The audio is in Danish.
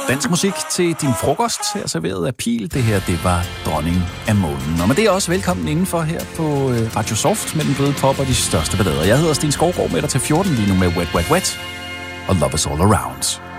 Dansk musik til din frokost, her serveret af Pil. Det her, det var Dronning af Månen. Og med det er også velkommen indenfor her på Radio Soft med den bløde pop og de største ballader. Jeg hedder Sten Skovgaard med dig til 14 lige nu med Wet, Wet, Wet og Love Is All Around.